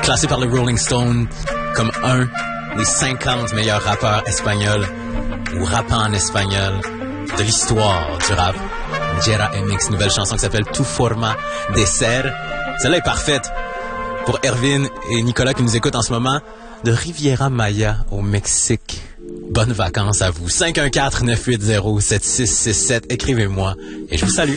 classé par le Rolling Stone comme un des 50 meilleurs rappeurs espagnols ou rappant en espagnol de l'histoire du rap. Jera MX, nouvelle chanson qui s'appelle Tu Forma de Ser. Celle-là est parfaite pour Erwin et Nicolas qui nous écoutent en ce moment de Riviera Maya au Mexique. Bonnes vacances à vous. 514-980-7667. Écrivez-moi et je vous salue.